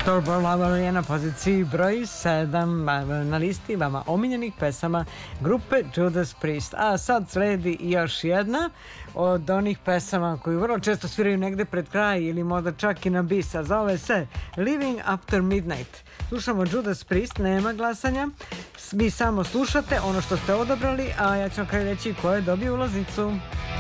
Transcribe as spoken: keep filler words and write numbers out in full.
Turbo Lover je na poziciji broj sedam na listi vama omiljenih pesama grupe Judas Priest. A sad sledi još jedna od onih pesama koju vrlo često sviraju negde pred kraj ili možda čak i na bis, a zove se Living After Midnight. Slušamo Judas Priest, nema glasanja, vi samo slušate ono što ste odabrali, a ja ću na kraju reći ko je dobio ulaznicu.